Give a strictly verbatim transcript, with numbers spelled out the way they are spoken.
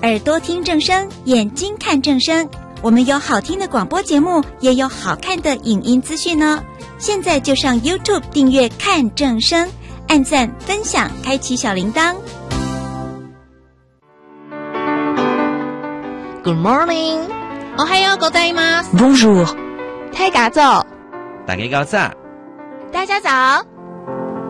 耳朵听正声，眼睛看正声。我们有好听的广播节目，也有好看的影音资讯呢。现在就上 YouTube 订阅看正声，按赞分享，开启小铃铛。 Good morning， おはようございます。 Bonjour， 太嘎早， 大家早， 大家早。